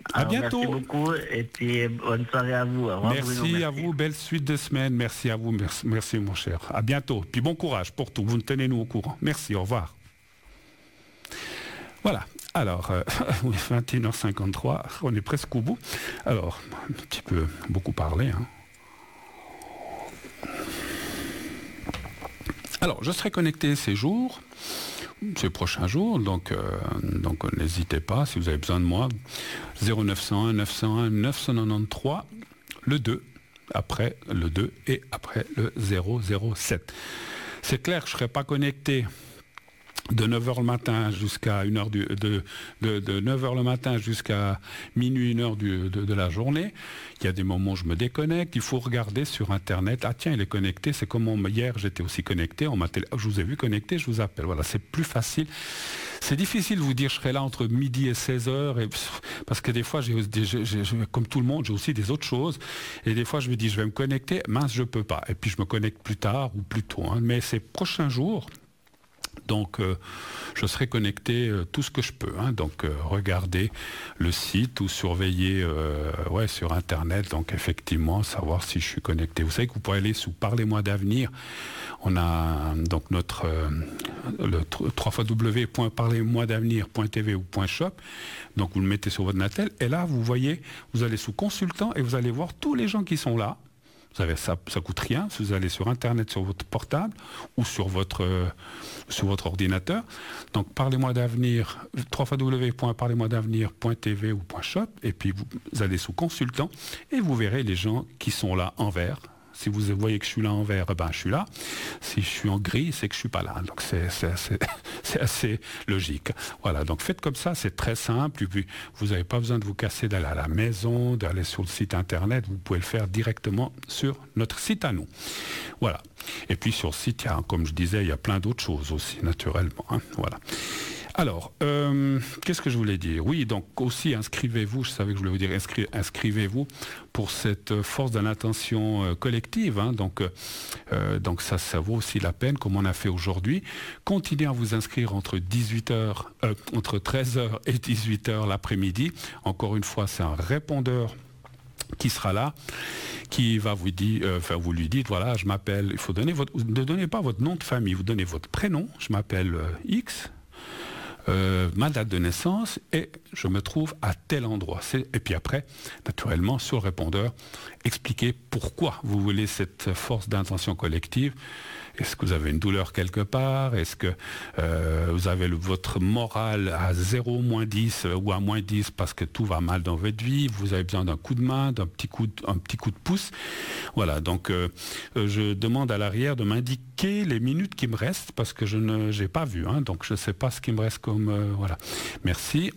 À Alors, merci bientôt. beaucoup et puis bonne soirée à vous. Au revoir, Bruno, Merci à vous, belle suite de semaine. Merci à vous, merci mon cher. À bientôt. Puis bon courage pour tout. Vous nous tenez nous au courant. Merci, au revoir. Voilà. Alors, 21h53, on est presque au bout. Alors, un petit peu beaucoup parlé. Alors, je serai connecté ces prochains jours, donc n'hésitez pas, si vous avez besoin de moi, 0901 901 993, le 2, après le 2 et après le 007. C'est clair que je ne serai pas connecté de 9h le matin jusqu'à 1h de 9h le matin jusqu'à minuit, 1h de la journée. Il y a des moments où je me déconnecte. Il faut regarder sur Internet. Ah tiens, il est connecté. C'est comme hier, j'étais aussi connecté. Je vous ai vu connecté, je vous appelle. Voilà, c'est plus facile. C'est difficile de vous dire je serai là entre midi et 16h. Parce que des fois, comme tout le monde, j'ai aussi des autres choses. Et des fois, je me dis je vais me connecter. Mince, je peux pas. Et puis, je me connecte plus tard ou plus tôt. Mais ces prochains jours... Donc, je serai connecté tout ce que je peux. Donc, regardez le site ou surveiller sur Internet. Donc, effectivement, savoir si je suis connecté. Vous savez que vous pouvez aller sous Parlez-moi d'avenir. On a donc notre le www.parlez-moi-d'avenir.tv ou .shop. Donc, vous le mettez sur votre Natel. Et là, vous voyez, vous allez sous Consultant et vous allez voir tous les gens qui sont là. Vous savez, ça coûte rien. Si vous allez sur Internet, sur votre portable ou sur votre ordinateur. Donc, Parlez-moi d'avenir, www.parlez-moi-d'avenir.tv ou .shop. Et puis, vous allez sous Consultant et vous verrez les gens qui sont là en vert. Si vous voyez que je suis là en vert, je suis là. Si je suis en gris, c'est que je suis pas là. Donc c'est assez logique. Voilà, donc faites comme ça, c'est très simple. Et puis vous n'avez pas besoin de vous casser d'aller à la maison, d'aller sur le site Internet. Vous pouvez le faire directement sur notre site à nous. Voilà. Et puis sur le site, comme je disais, il y a plein d'autres choses aussi, naturellement. Voilà. Alors, qu'est-ce que je voulais dire? Oui, donc aussi inscrivez-vous, je savais que je voulais vous dire, inscrivez-vous pour cette force de l'attention collective. Donc ça vaut aussi la peine, comme on a fait aujourd'hui. Continuez à vous inscrire entre 13h et 18h l'après-midi. Encore une fois, c'est un répondeur qui sera là, qui va vous dire, vous lui dites, voilà, je m'appelle, il faut donner ne donnez pas votre nom de famille, vous donnez votre prénom, je m'appelle X, ma date de naissance et je me trouve à tel endroit. Et puis après, naturellement, sur le répondeur, expliquez pourquoi vous voulez cette force d'intention collective. Est-ce que vous avez une douleur quelque part? Est-ce que vous avez votre morale à 0, moins 10 ou à moins 10 parce que tout va mal dans votre vie? Vous avez besoin d'un coup de main, d'un petit coup de pouce. Voilà, donc je demande à l'arrière de m'indiquer les minutes qui me restent parce que je n'ai pas vu. Donc je ne sais pas ce qui me reste comme... voilà. Merci.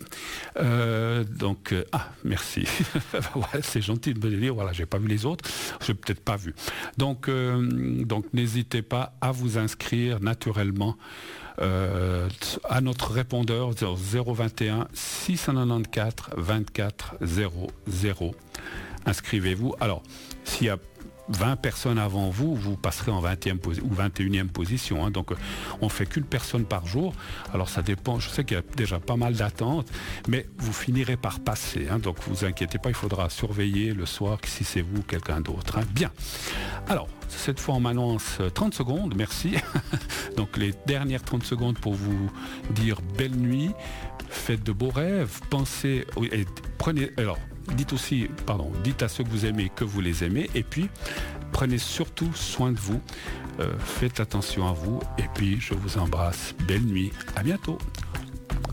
Merci. Ouais, c'est gentil de me le dire. Voilà, j'ai pas vu les autres. Je n'ai peut-être pas vu. Donc n'hésitez pas à vous inscrire naturellement à notre répondeur 021 694 24 00. Inscrivez-vous. Alors, s'il y a 20 personnes avant vous, vous passerez en 20e ou 21e position. Donc, on ne fait qu'une personne par jour. Alors, ça dépend. Je sais qu'il y a déjà pas mal d'attentes, mais vous finirez par passer. Donc, vous inquiétez pas, il faudra surveiller le soir si c'est vous ou quelqu'un d'autre. Bien. Alors, cette fois, on m'annonce 30 secondes. Merci. Donc, les dernières 30 secondes pour vous dire belle nuit, faites de beaux rêves, pensez et prenez... Alors, dites à ceux que vous aimez que vous les aimez et puis prenez surtout soin de vous, faites attention à vous et puis je vous embrasse, belle nuit, à bientôt,